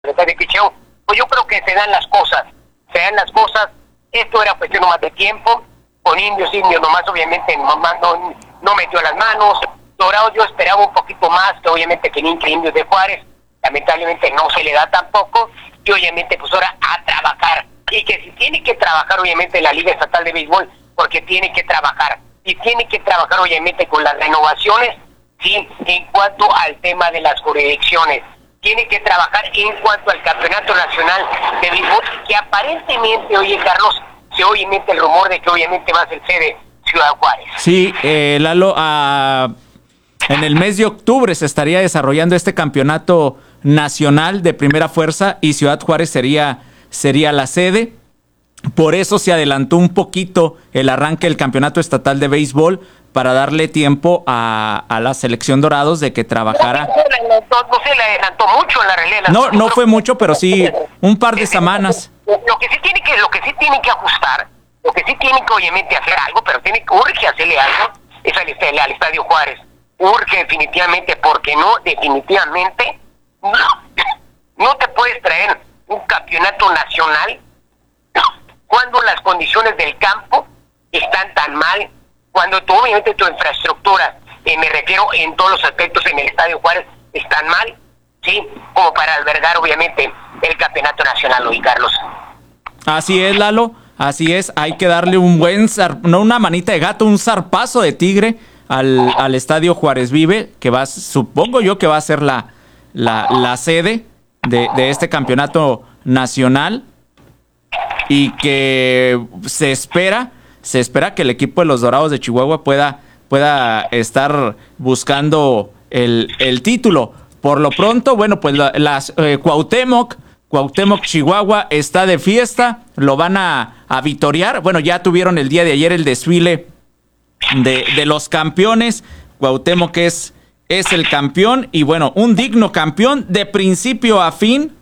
de picheo, pues yo creo que se dan las cosas, esto era cuestión nomás de tiempo, con Indios nomás obviamente no metió las manos. Dorados yo esperaba un poquito más, que obviamente que Indios de Juárez, lamentablemente no se le da tampoco, y obviamente pues ahora a trabajar, y que si tiene que trabajar obviamente la Liga Estatal de Béisbol, porque tiene que trabajar, y tiene que trabajar obviamente con las renovaciones, sí, en cuanto al tema de las jurisdicciones, tiene que trabajar en cuanto al Campeonato Nacional de Béisbol, que aparentemente, oye Carlos, se oye el rumor de que obviamente va a ser sede Ciudad Juárez. Sí, Lalo, en el mes de octubre se estaría desarrollando este campeonato nacional de primera fuerza y Ciudad Juárez sería la sede. Por eso se adelantó un poquito el arranque del campeonato estatal de béisbol para darle tiempo a la selección Dorados de que trabajara. No se le adelantó mucho en la realidad. No fue mucho, pero sí un par de semanas. Lo que sí tiene que ajustar, lo que sí tiene que obviamente hacer algo, pero urge hacerle algo, es al Estadio Juárez. Urge definitivamente, porque definitivamente no te puedes traer un campeonato nacional cuando las condiciones del campo están tan mal, cuando obviamente tu infraestructura, me refiero en todos los aspectos en el Estadio Juárez, están mal, sí, como para albergar obviamente el campeonato nacional, Luis Carlos. Así es, Lalo, así es, hay que darle un buen, no una manita de gato, un zarpazo de tigre al Estadio Juárez Vive, que supongo yo que va a ser la sede de este campeonato nacional, y que se espera que el equipo de los Dorados de Chihuahua pueda estar buscando el título. Por lo pronto, bueno, pues Cuauhtémoc, Chihuahua está de fiesta, lo van a vitorear. Bueno, ya tuvieron el día de ayer el desfile de los campeones. Cuauhtémoc es el campeón, y bueno, un digno campeón de principio a fin.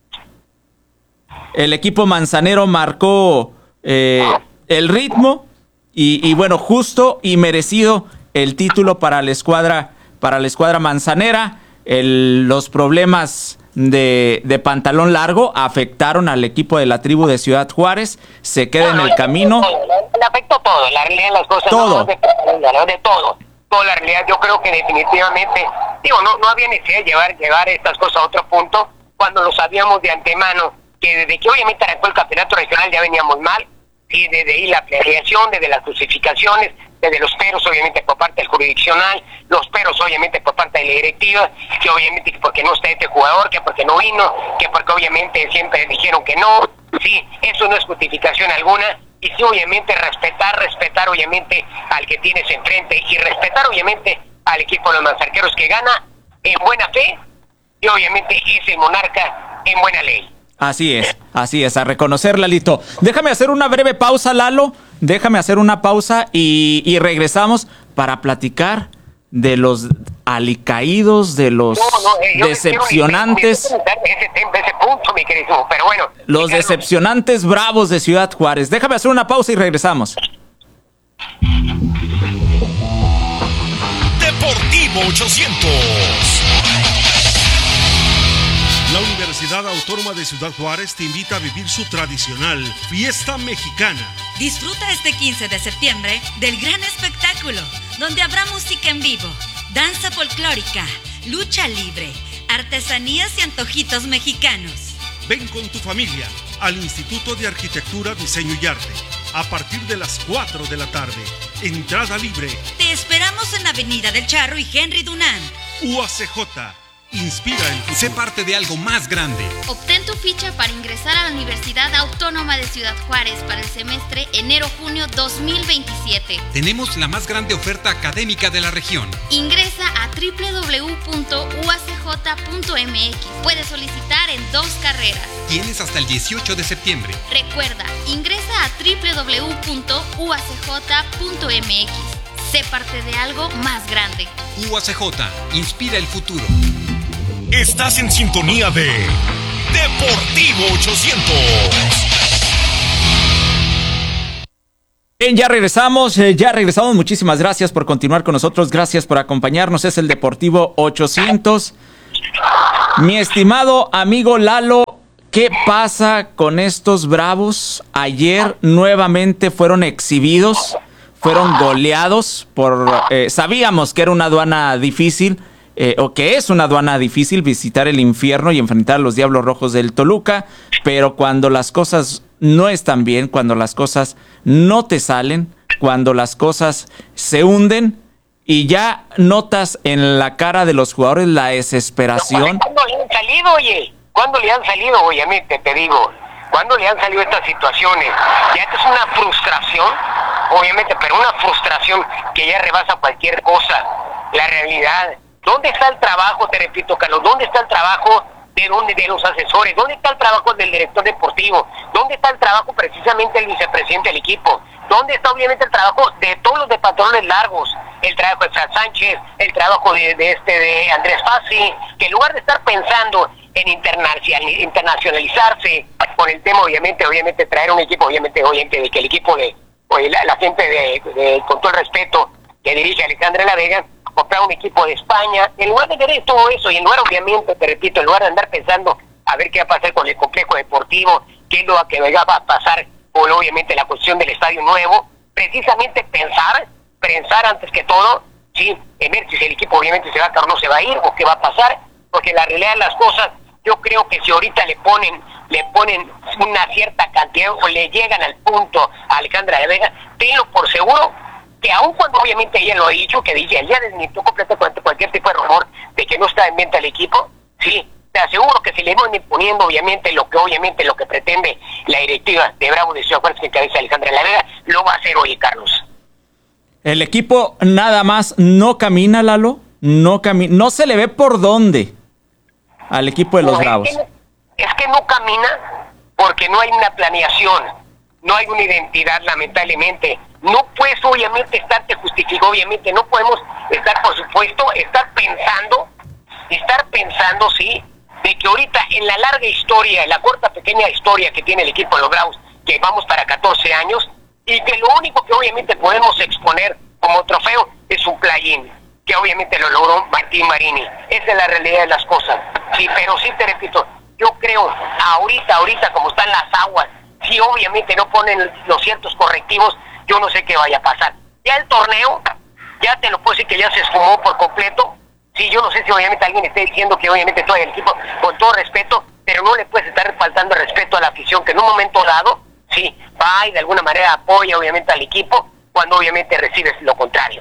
El equipo manzanero marcó el ritmo y bueno, justo y merecido el título para la escuadra manzanera. Los problemas de pantalón largo afectaron al equipo de la tribu de Ciudad Juárez. Se queda en el camino. Le afectó todo, la realidad de las cosas. Todo. De todo. Toda la realidad, yo creo que definitivamente, no había necesidad de llevar estas cosas a otro punto, cuando lo sabíamos de antemano, que desde que obviamente arrancó el campeonato regional ya veníamos mal, y desde ahí la planeación, desde las justificaciones, desde los peros obviamente por parte del jurisdiccional, los peros obviamente por parte de la directiva, que obviamente porque no está este jugador, que porque no vino, que porque obviamente siempre dijeron que no. Sí, eso no es justificación alguna, y sí obviamente respetar obviamente al que tienes enfrente, y respetar obviamente al equipo de los manzarqueros, que gana en buena fe, y obviamente es el monarca en buena ley. Así es, a reconocer, Lalito. Déjame hacer una breve pausa, Lalo. Déjame hacer una pausa y regresamos para platicar de los alicaídos, de los decepcionantes. Ese punto, mi querido, pero bueno. Los decepcionantes Bravos de Ciudad Juárez. Déjame hacer una pausa y regresamos. Deportivo 800. La Universidad Autónoma de Ciudad Juárez te invita a vivir su tradicional Fiesta Mexicana. Disfruta este 15 de septiembre del gran espectáculo, donde habrá música en vivo, danza folclórica, lucha libre, artesanías y antojitos mexicanos. Ven con tu familia al Instituto de Arquitectura, Diseño y Arte a partir de las 4 de la tarde. Entrada libre. Te esperamos en Avenida del Charro y Henry Dunant. UACJ. Inspira el futuro. Sé parte de algo más grande. Obtén tu ficha para ingresar a la Universidad Autónoma de Ciudad Juárez para el semestre enero-junio 2027. Tenemos la más grande oferta académica de la región. Ingresa a www.uacj.mx. Puedes solicitar en 2 carreras. Tienes hasta el 18 de septiembre. Recuerda, ingresa a www.uacj.mx. Sé parte de algo más grande. UACJ, inspira el futuro. Estás en sintonía de Deportivo 800. Bien, ya regresamos. Muchísimas gracias por continuar con nosotros. Gracias por acompañarnos. Es el Deportivo 800. Mi estimado amigo Lalo, ¿qué pasa con estos Bravos? Ayer nuevamente fueron exhibidos, fueron goleados sabíamos que era una aduana difícil, o que es una aduana difícil visitar el infierno y enfrentar a los Diablos Rojos del Toluca, pero cuando las cosas no están bien, cuando las cosas no te salen, cuando las cosas se hunden y ya notas en la cara de los jugadores la desesperación. ¿Cuándo le han salido, oye? ¿Cuándo le han salido, obviamente, te digo? ¿Cuándo le han salido estas situaciones? Ya que es una frustración, obviamente, pero una frustración que ya rebasa cualquier cosa. La realidad. ¿Dónde está el trabajo, te repito, Carlos? ¿Dónde está el trabajo de los asesores? ¿Dónde está el trabajo del director deportivo? ¿Dónde está el trabajo precisamente del vicepresidente del equipo? ¿Dónde está obviamente el trabajo de todos los de pantalones largos? El trabajo de Fran Sánchez, el trabajo de Andrés Fassi, que en lugar de estar pensando en internacionalizarse con el tema, obviamente traer un equipo, obviamente de que el equipo la gente con todo el respeto que dirige Alejandra La Vega, comprar un equipo de España, en lugar de ver todo eso, y en lugar, obviamente, te repito, en lugar de andar pensando a ver qué va a pasar con el complejo deportivo, qué es lo que va a pasar con, obviamente, la cuestión del estadio nuevo, precisamente pensar antes que todo, sí, en ver si el equipo, obviamente, se va a quedar o no se va a ir, o qué va a pasar, porque la realidad de las cosas, yo creo que si ahorita le ponen una cierta cantidad, o le llegan al punto a Alejandra de Vega, tenlo por seguro, que aun cuando obviamente ella lo ha dicho, que dice, ella desmintió completamente cualquier tipo de rumor de que no está en venta el equipo, sí, te aseguro que si le van imponiendo obviamente lo que pretende la directiva de Bravo de Ciudad Juárez que encabeza Alejandra La Vega, lo va a hacer hoy, Carlos. El equipo nada más no camina, Lalo, no se le ve por dónde al equipo de los Bravos. Es que no camina porque no hay una planeación, no hay una identidad, lamentablemente. No puedes obviamente estarte justificando, obviamente no podemos estar, por supuesto, estar pensando, sí, de que ahorita en la larga historia, en la corta pequeña historia que tiene el equipo de los Bravos, que vamos para 14 años, y que lo único que obviamente podemos exponer como trofeo es un play-in, que obviamente lo logró Martín Marini. Esa es la realidad de las cosas. Sí, pero sí te repito, yo creo, ahorita como están las aguas, si obviamente no ponen los ciertos correctivos, yo no sé qué vaya a pasar. Ya el torneo, ya te lo puedo decir que ya se esfumó por completo. Sí, yo no sé si obviamente alguien esté diciendo que obviamente todo el equipo, con todo respeto, pero no le puedes estar faltando el respeto a la afición, que en un momento dado, sí, va y de alguna manera apoya obviamente al equipo, cuando obviamente recibes lo contrario.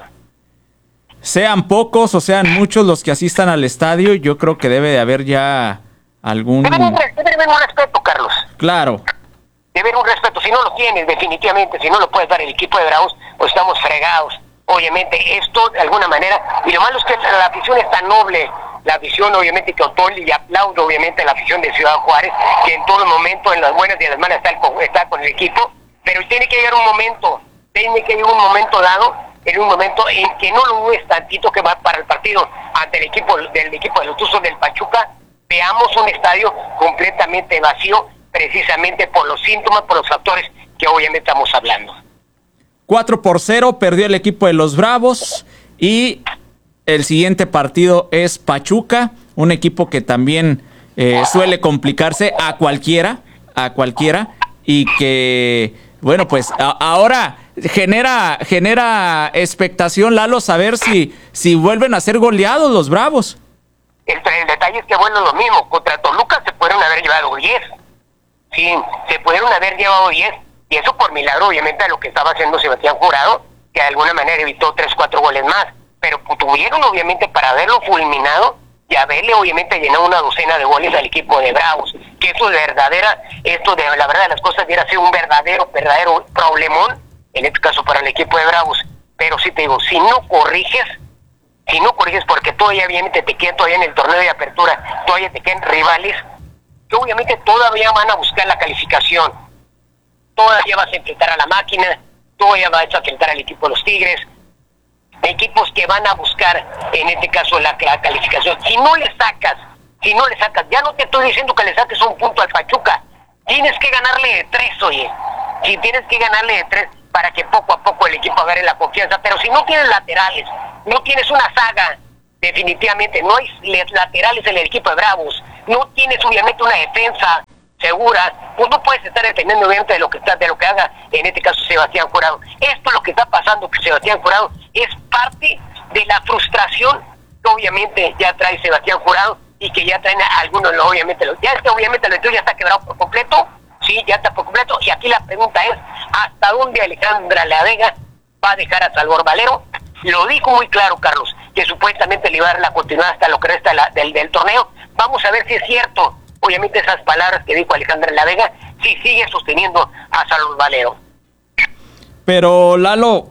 Sean pocos o sean muchos los que asistan al estadio, yo creo que debe de haber ya algún... Debe haber un respeto, Carlos. Claro. Debe haber un respeto, si no lo tienes definitivamente, si no lo puedes dar el equipo de Bravos, pues estamos fregados. Obviamente esto de alguna manera, y lo malo es que la afición es tan noble, la afición obviamente que otorga y aplaude obviamente a la afición de Ciudad Juárez, que en todo momento, en las buenas y en las malas está con el equipo, pero tiene que llegar un momento dado, en un momento en que no lo dudes tantito que va para el partido ante el equipo de los Tuzos del Pachuca, veamos un estadio completamente vacío, precisamente por los síntomas, por los factores que obviamente estamos hablando. 4-0 perdió el equipo de los Bravos y el siguiente partido es Pachuca, un equipo que también suele complicarse a cualquiera y que, bueno, pues ahora genera expectación, Lalo, saber si vuelven a ser goleados los Bravos. El detalle es que bueno, lo mismo, contra Toluca se pudieron haber llevado 10. Sí, se pudieron haber llevado 10, y eso por milagro, obviamente, a lo que estaba haciendo Sebastián Jurado, que de alguna manera evitó 3-4 goles más, pero tuvieron, obviamente, para haberlo fulminado y haberle, obviamente, llenado una docena de goles al equipo de Bravos, que esto de la verdad de las cosas, hubiera sido un verdadero problemón, en este caso para el equipo de Bravos. Pero sí te digo, si no corriges, porque todavía, obviamente, te quedan todavía en el torneo de apertura, todavía te quedan rivales, que obviamente todavía van a buscar la calificación, todavía vas a enfrentar a la máquina, todavía vas a enfrentar al equipo de los Tigres, equipos que van a buscar en este caso la calificación. Si no le sacas, ya no te estoy diciendo que le saques un punto al Pachuca, tienes que ganarle de 3, oye, si tienes que ganarle de 3 para que poco a poco el equipo agarre la confianza, pero si no tienes laterales, no tienes una saga definitivamente no hay laterales en el equipo de Bravos, no tienes obviamente una defensa segura, pues no puedes estar dependiendo obviamente de lo que haga en este caso Sebastián Jurado. Esto es lo que está pasando, que Sebastián Jurado es parte de la frustración que obviamente ya trae Sebastián Jurado y que ya traen algunos, obviamente lo tuyo ya está quebrado por completo, sí, ya está por completo, y aquí la pregunta es, ¿hasta dónde Alejandra La Vega va a dejar a Salvador Valero? Lo dijo muy claro, Carlos, que supuestamente le iba a dar la continuidad hasta lo que resta del torneo. Vamos a ver si es cierto, obviamente, esas palabras que dijo Alejandra La Vega, si sigue sosteniendo a Salvador Valero. Pero, Lalo,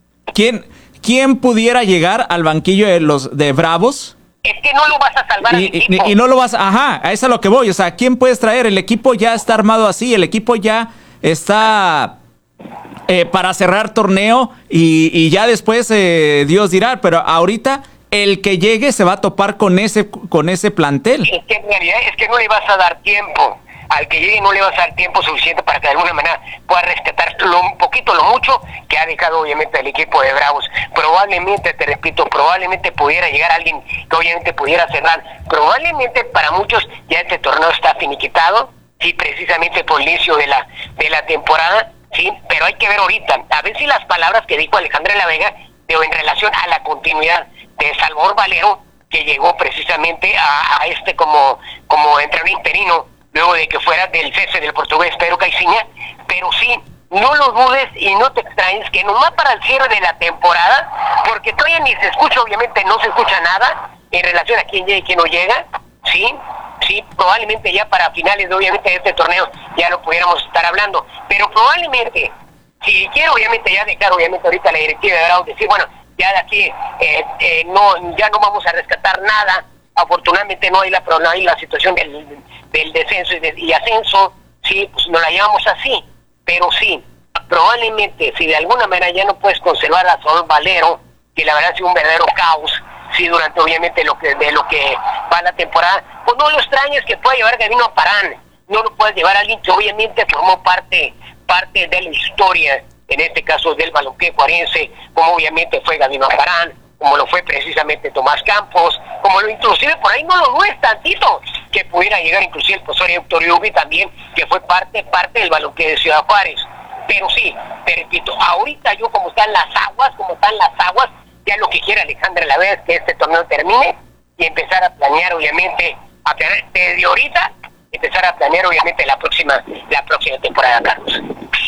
¿quién pudiera llegar al banquillo de Bravos? Es que no lo vas a salvar al equipo. Y no lo vas, a eso es a lo que voy. O sea, ¿quién puedes traer? El equipo ya está armado así, el equipo ya está para cerrar torneo y ya después Dios dirá, pero ahorita el que llegue se va a topar con ese plantel. Es que en realidad es que no le vas a dar tiempo. Al que llegue no le vas a dar tiempo suficiente para que de alguna manera pueda rescatar lo mucho que ha dejado obviamente el equipo de Bravos. Probablemente, te repito, pudiera llegar alguien que obviamente pudiera cerrar. Probablemente para muchos ya este torneo está finiquitado, sí, precisamente por el inicio de la temporada, sí, pero hay que ver ahorita, a ver si las palabras que dijo Alejandra La Vega en relación a la continuidad de Salvador Valero, que llegó precisamente a como entrenador interino, luego de que fuera del cese del portugués Pedro Caixinha, pero sí, no lo dudes y no te extrañes que nomás para el cierre de la temporada, porque todavía ni se escucha, obviamente no se escucha nada en relación a quién llega y quién no llega, sí, probablemente ya para finales de obviamente de este torneo ya lo pudiéramos estar hablando, pero probablemente, si quiero obviamente ya dejar obviamente ahorita la directiva de Bravos, decir, bueno, ya de aquí ya no vamos a rescatar nada. Afortunadamente no hay la situación del descenso y ascenso, sí, pues nos la llevamos así, pero sí, probablemente si de alguna manera ya no puedes conservar a Salvador Valero, que la verdad ha sido un verdadero caos, sí, durante obviamente de lo que va la temporada, pues no lo extrañes que pueda llevar Gabino Aparán, no lo puedes llevar a alguien que obviamente formó parte de la historia, en este caso del balompié juarense, como obviamente fue Gabino Aparán, como lo fue precisamente Tomás Campos, como lo inclusive por ahí no lo dudes tantito, que pudiera llegar inclusive el profesor Héctor Ubi también, que fue parte del balompié de Ciudad Juárez. Pero sí, te repito, ahorita yo como están las aguas, ya lo que quiere Alejandra La Vega es que este torneo termine y empezar a planear obviamente, desde ahorita, empezar a planear obviamente la próxima temporada, Carlos.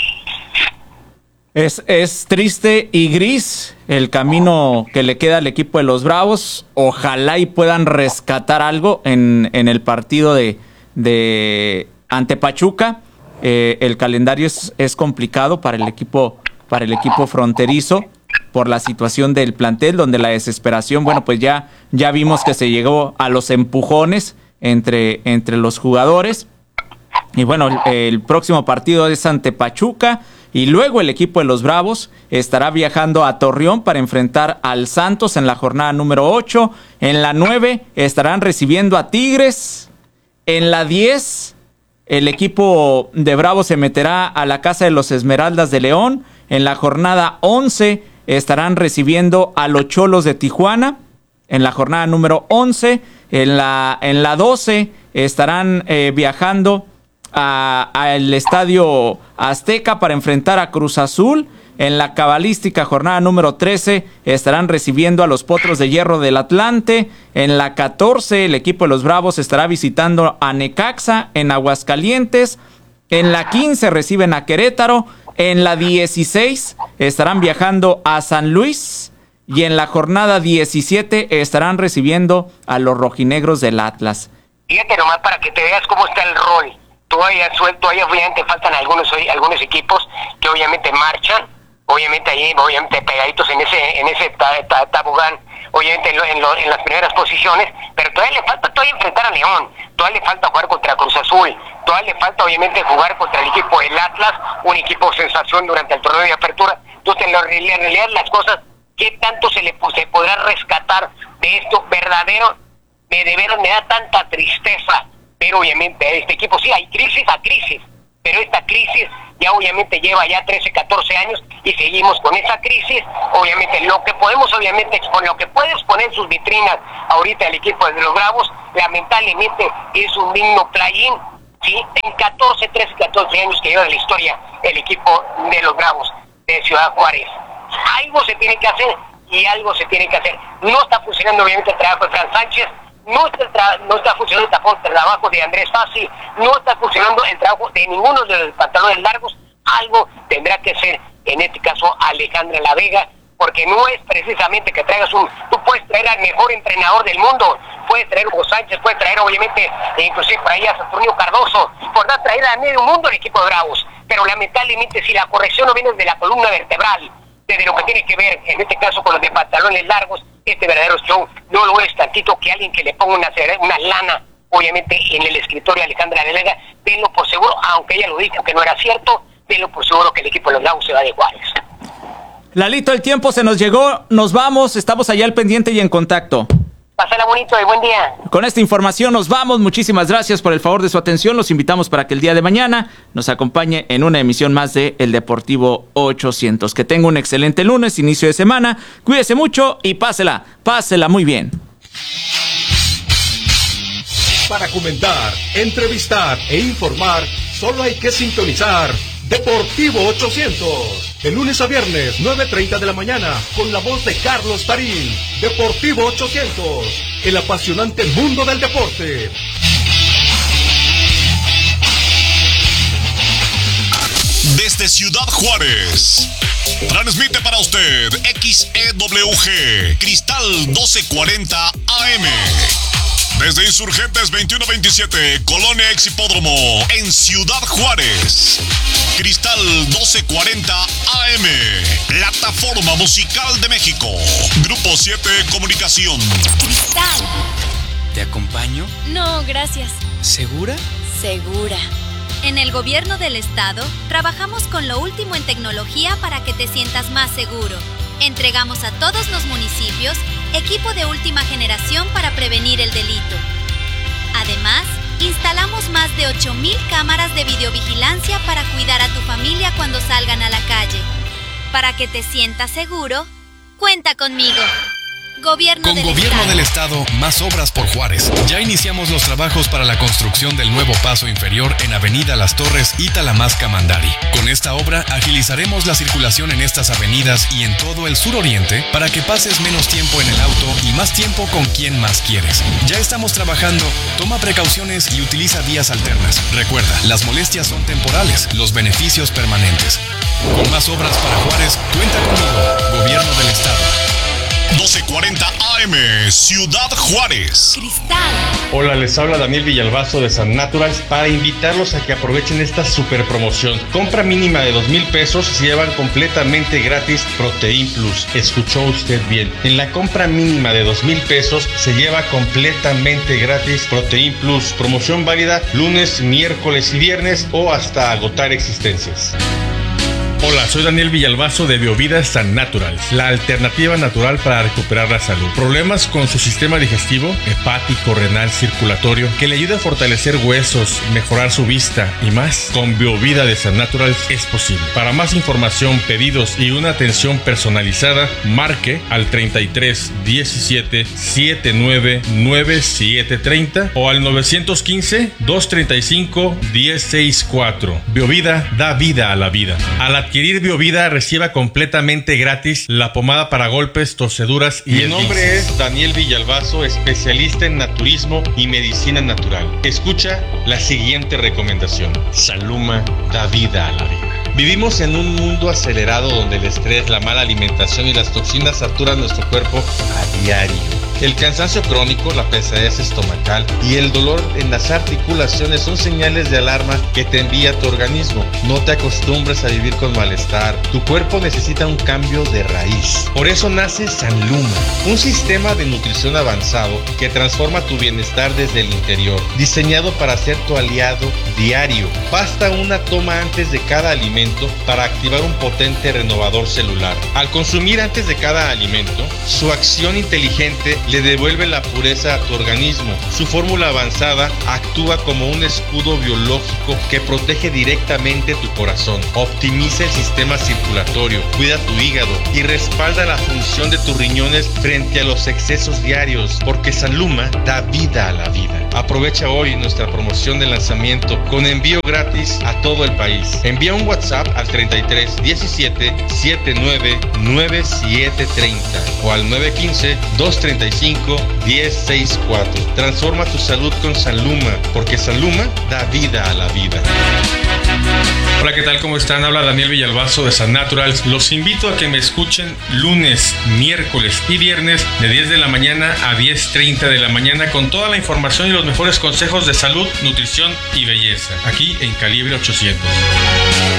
Es triste y gris el camino que le queda al equipo de los Bravos. Ojalá y puedan rescatar algo en el partido de ante Pachuca. El calendario es complicado para el equipo fronterizo por la situación del plantel, donde la desesperación, bueno, pues ya vimos que se llegó a los empujones entre los jugadores. Y bueno, el próximo partido es ante Pachuca. Y luego el equipo de los Bravos estará viajando a Torreón para enfrentar al Santos en la jornada número 8. En la 9 estarán recibiendo a Tigres. En la 10 el equipo de Bravos se meterá a la casa de los Esmeraldas de León. En la jornada 11 estarán recibiendo a los Cholos de Tijuana. En la jornada número 11. En la 12 estarán viajando al Estadio Azteca para enfrentar a Cruz Azul. En la cabalística jornada número 13 estarán recibiendo a los Potros de Hierro del Atlante. En la 14 el equipo de los Bravos estará visitando a Necaxa en Aguascalientes. En la 15 reciben a Querétaro. En la 16 estarán viajando a San Luis. Y en la jornada 17 estarán recibiendo a los rojinegros del Atlas. Fíjate nomás para que te veas cómo está el rol. Todavía obviamente faltan algunos equipos que obviamente marchan, obviamente ahí, obviamente pegaditos en ese tabugán, obviamente en las primeras posiciones, pero todavía le falta enfrentar a León, todavía le falta jugar contra Cruz Azul, todavía le falta obviamente jugar contra el equipo del Atlas, un equipo sensación durante el torneo de apertura. Entonces en realidad las cosas, ¿qué tanto se podrá rescatar de esto verdadero? De veras me da tanta tristeza. Pero obviamente este equipo sí hay crisis, pero esta crisis ya obviamente lleva ya 13, 14 años y seguimos con esa crisis. Obviamente lo que podemos exponer, lo que puede exponer en sus vitrinas ahorita el equipo de los Bravos, lamentablemente es un digno play-in, ¿sí? En 13, 14 años que lleva de la historia el equipo de los Bravos de Ciudad Juárez. Algo se tiene que hacer y algo se tiene que hacer. No está funcionando obviamente el trabajo de Fran Sánchez, no está funcionando tampoco el trabajo de Andrés Fassi, no está funcionando el trabajo de ninguno de los pantalones largos. Algo tendrá que ser, en este caso, Alejandra La Vega, porque no es precisamente que traigas tú puedes traer al mejor entrenador del mundo, puedes traer a Hugo Sánchez, puedes traer obviamente, inclusive por ahí a Saturnino Cardoso, podrás traer a medio mundo el equipo de Bravos, pero lamentablemente si la corrección no viene de la columna vertebral, desde lo que tiene que ver, en este caso con los de pantalones largos, este verdadero show no lo es tantito que alguien que le ponga una lana, obviamente en el escritorio Alejandra La Vega, tenlo por seguro, aunque ella lo dijo que no era cierto, tenlo por seguro que el equipo de los Bravos se va de Juárez. Lalito, el tiempo se nos llegó, nos vamos, estamos allá al pendiente y en contacto. Pásala bonito y buen día. Con esta información nos vamos, muchísimas gracias por el favor de su atención, los invitamos para que el día de mañana nos acompañe en una emisión más de El Deportivo 800. Que tenga un excelente lunes, inicio de semana, cuídese mucho y pásela muy bien. Para comentar, entrevistar e informar, solo hay que sintonizar Deportivo 800. De lunes a viernes, 9:30 de la mañana, con la voz de Carlos Tarín. Deportivo 800, el apasionante mundo del deporte. Desde Ciudad Juárez, transmite para usted XEWG, Cristal 1240 AM. Desde Insurgentes 2127, Colonia Ex Hipódromo, en Ciudad Juárez. Cristal 1240 AM, Plataforma Musical de México. Grupo 7 Comunicación. Cristal. ¿Te acompaño? No, gracias. ¿Segura? Segura. En el gobierno del estado, trabajamos con lo último en tecnología para que te sientas más seguro. Entregamos a todos los municipios equipo de última generación para prevenir el delito. Además, instalamos más de 8,000 cámaras de videovigilancia para cuidar a tu familia cuando salgan a la calle. Para que te sientas seguro, cuenta conmigo. Gobierno del Estado, más obras por Juárez. Ya iniciamos los trabajos para la construcción del nuevo paso inferior en Avenida Las Torres y Talamasca Mandari. Con esta obra agilizaremos la circulación en estas avenidas y en todo el suroriente para que pases menos tiempo en el auto y más tiempo con quien más quieres. Ya estamos trabajando, toma precauciones y utiliza vías alternas. Recuerda, las molestias son temporales, los beneficios permanentes. Con más obras para Juárez, cuenta conmigo, Gobierno del Estado. 1240 AM, Ciudad Juárez. Cristal. Hola, les habla Daniel Villalbazo de San Naturals para invitarlos a que aprovechen esta super promoción. Compra mínima de 2,000 pesos, se llevan completamente gratis Protein Plus. Escuchó usted bien. En la compra mínima de 2,000 pesos se lleva completamente gratis Protein Plus. Promoción válida lunes, miércoles y viernes o hasta agotar existencias. Hola, soy Daniel Villalbazo de Biovida San Naturals, la alternativa natural para recuperar la salud. Problemas con su sistema digestivo, hepático, renal, circulatorio, que le ayude a fortalecer huesos, mejorar su vista y más. Con Biovida de San Naturals es posible. Para más información, pedidos y una atención personalizada, marque al 33 17 79 9730 o al 915 235 1064. Biovida da vida a la vida. Al adquirir Biovida, reciba completamente gratis la pomada para golpes, torceduras y... Mi nombre es Daniel Villalbazo, especialista en naturismo y medicina natural. Escucha la siguiente recomendación. Saluma da vida a la vida. Vivimos en un mundo acelerado donde el estrés, la mala alimentación y las toxinas saturan nuestro cuerpo a diario. El cansancio crónico, la pesadez estomacal y el dolor en las articulaciones son señales de alarma que te envía tu organismo. No te acostumbres a vivir con malestar. Tu cuerpo necesita un cambio de raíz. Por eso nace Sanluma, un sistema de nutrición avanzado que transforma tu bienestar desde el interior, diseñado para ser tu aliado diario. Basta una toma antes de cada alimento para activar un potente renovador celular. Al consumir antes de cada alimento, su acción inteligente le devuelve la pureza a tu organismo. Su fórmula avanzada actúa como un escudo biológico que protege directamente tu corazón, optimiza el sistema circulatorio, cuida tu hígado y respalda la función de tus riñones frente a los excesos diarios, porque Sanluma da vida a la vida. Aprovecha hoy nuestra promoción de lanzamiento con envío gratis a todo el país. Envía un WhatsApp al 33 17 79 9730 o al 915 235 1064. Transforma tu salud con Sanluma, porque Sanluma da vida a la vida. Hola, ¿qué tal? ¿Cómo están? Habla Daniel Villalbazo de San Naturals. Los invito a que me escuchen lunes, miércoles y viernes de 10 de la mañana a 10:30 de la mañana con toda la información y los mejores consejos de salud, nutrición y belleza, aquí en Calibre 800.